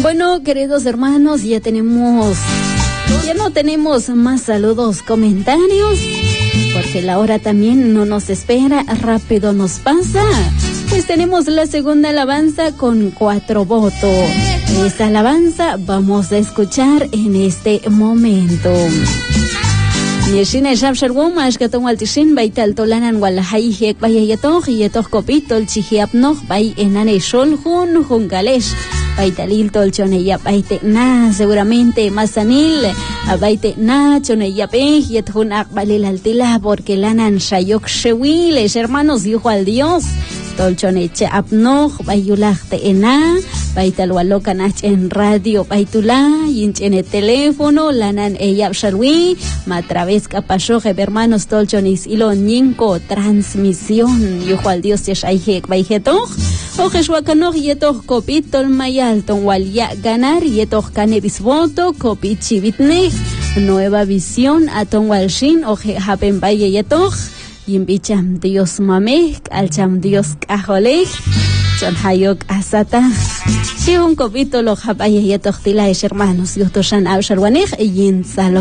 Bueno, queridos hermanos, ya no tenemos más saludos, comentarios, porque la hora también no nos espera, rápido nos pasa. Pues tenemos la segunda alabanza con 4 votos. Esta alabanza vamos a escuchar en este momento. Nishine Shabsharwum, Ashkaton Altishin, Baital Tolanan Walahayek, Bayayatok, Yetok Kopitol, Chihiapnoch, Bay Enane Sholhun, Jungalesh, Baitalil Tolchoneya, Baite Na, seguramente Masanil, Baite Na, Choneyape, Yethun Akbalil Altila, porque Lanan Shayok Shewiles, hermanos, dijo al Dios. Tolchoneche apnoch, bayulachte ena, baitalwalokanach en radio, baitula, yinchene teléfono, lanan ella shalwi, matravesca pashoje, hermanos tolchonis ilon yinko, transmisión, yujo al Dios yeshayek, baijetoch, ojeshuakanoj yetoch kopit tolmayal, tonwalia ganar, yetoch canebis voto, kopit chivitnej, nueva visión, atonwalshin, oje hapen baye yetoch, Yimbicham Dios mameh, alcham Dios kaholeh, chonhayok asata. Si un copito lo japaya y hermanos, Dios toshan absharwaneh, yin salo.